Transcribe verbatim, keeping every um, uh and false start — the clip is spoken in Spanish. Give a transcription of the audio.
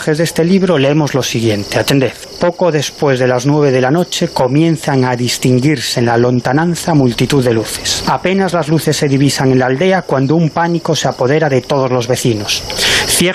pasajes de este libro leemos lo siguiente, atended. Poco después de las nueve de la noche comienzan a distinguirse en la lontananza multitud de luces. Apenas las luces se divisan en la aldea cuando un pánico se apodera de todos los vecinos.